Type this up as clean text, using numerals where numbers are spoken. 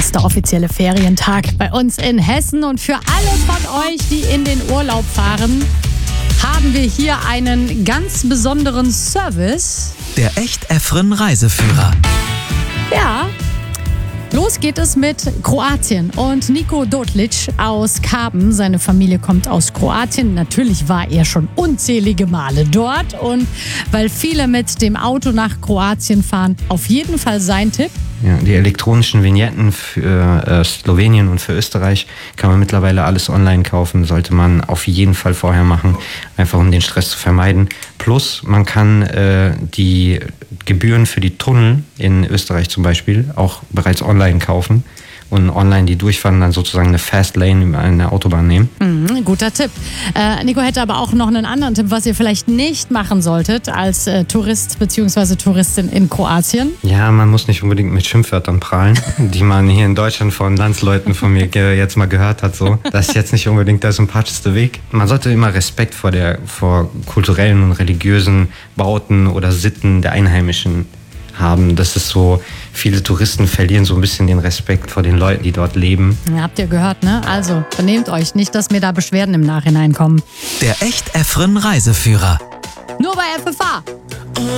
letzter offizielle Ferientag bei uns in Hessen. Und für alle von euch, die in den Urlaub fahren, haben wir hier einen ganz besonderen Service. Der Echt-Effren Reiseführer. Ja, los geht es mit Kroatien und Nico Dotlic aus Karben. Seine Familie kommt aus Kroatien. Natürlich war er schon unzählige Male dort. Und weil viele mit dem Auto nach Kroatien fahren, auf jeden Fall sein Tipp. Ja, die elektronischen Vignetten für Slowenien und für Österreich kann man mittlerweile alles online kaufen. Sollte man auf jeden Fall vorher machen, einfach um den Stress zu vermeiden. Plus man kann die Gebühren für die Tunnel in Österreich zum Beispiel auch bereits online kaufen und online die durchfahren, dann sozusagen eine Fast Lane über eine Autobahn nehmen. Guter Tipp. Nico hätte aber auch noch einen anderen Tipp, was ihr vielleicht nicht machen solltet als Tourist bzw. Touristin in Kroatien. Ja, man muss nicht unbedingt mit Schimpfwörtern prahlen, die man hier in Deutschland von Landsleuten von mir jetzt mal gehört hat. So. Das ist jetzt nicht unbedingt der sympathischste Weg. Man sollte immer Respekt vor kulturellen und religiösen Bauten oder Sitten der Einheimischen haben. Das ist so, viele Touristen verlieren so ein bisschen den Respekt vor den Leuten, die dort leben. Ja, habt ihr gehört, ne? Also, benehmt euch nicht, dass mir da Beschwerden im Nachhinein kommen. Der Echt-Effren Reiseführer. Nur bei FFH.